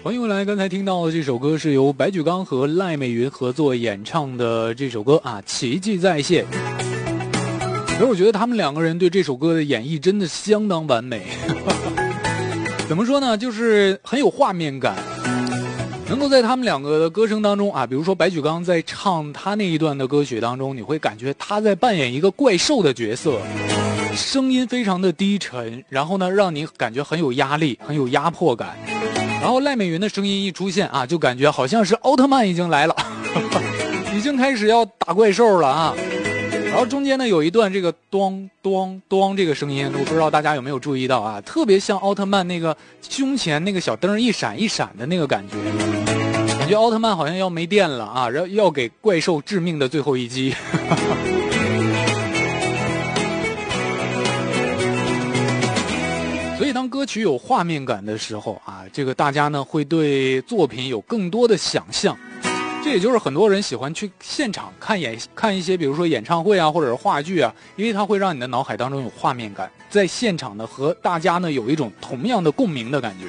欢迎回来，刚才听到的这首歌是由白举纲和赖美云合作演唱的这首歌啊，奇迹再现。而我觉得他们两个人对这首歌的演绎真的相当完美。怎么说呢，就是很有画面感，能够在他们两个的歌声当中啊，比如说白举纲在唱他那一段的歌曲当中，你会感觉他在扮演一个怪兽的角色，声音非常的低沉，然后呢让你感觉很有压力，很有压迫感。然后赖美云的声音一出现啊，就感觉好像是奥特曼已经来了，已经开始要打怪兽了啊。然后中间呢有一段这个咚咚咚这个声音，我不知道大家有没有注意到啊，特别像奥特曼那个胸前那个小灯一闪一闪的那个感觉，感觉奥特曼好像要没电了啊，然后要给怪兽致命的最后一击。所以当歌曲有画面感的时候啊，这个大家呢会对作品有更多的想象。这也就是很多人喜欢去现场看一些比如说演唱会啊或者是话剧啊，因为它会让你的脑海当中有画面感，在现场呢和大家呢有一种同样的共鸣的感觉。